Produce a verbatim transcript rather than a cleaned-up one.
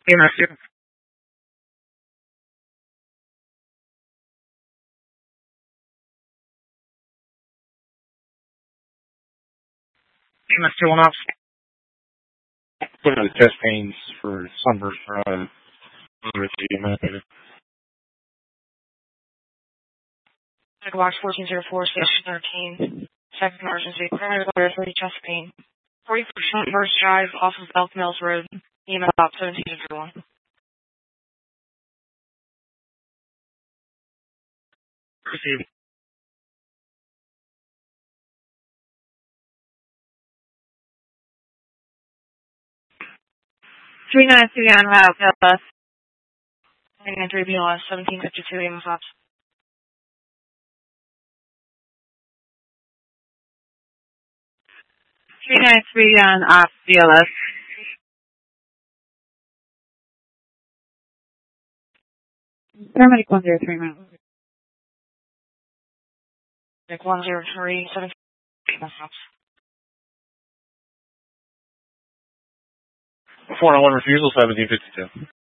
Hey, Matthew. Hey, Matthew, one off. Put in the chest pains for sunburst for uh, Watch fourteen zero four, station thirteen. Second emergency. Primary letter three, chest pain. forty percent Verse Drive off of Elk Mills Road. E M A about seventeen to one. Received. three nine three on route, L S. three nine three B L S, seventeen fifty-two, E M A stops. three nine three on off B L S. Paramedic one zero three, ma'am. Paramedic one zero three, seventeen E M A stops. four one refusal, seventeen fifty-two.